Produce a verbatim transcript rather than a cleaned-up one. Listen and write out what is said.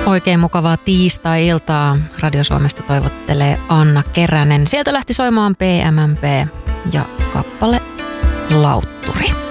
Oikein mukavaa tiistai-iltaa. Radio Suomesta toivottelee Anna Keränen. Sieltä lähti soimaan P M M P ja kappale Lautturi.